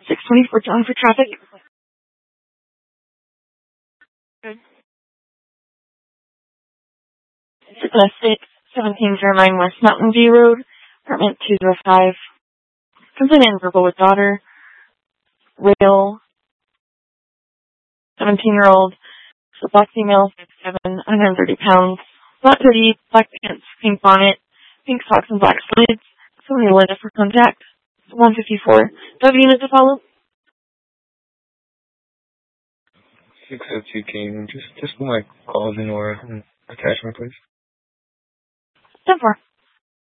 624 John for traffic. Good. 1709 West Mountain View Road, apartment 205. Complete and verbal with daughter. Rail, 17-year-old. Black female, 6'7", 130 pounds. Black hoodie, black pants, pink bonnet, pink socks and black slides. Somebody Linda for contact. 154. Do I have a unit to follow? 602 King. Just put my calls in or attachment, please. 10-4.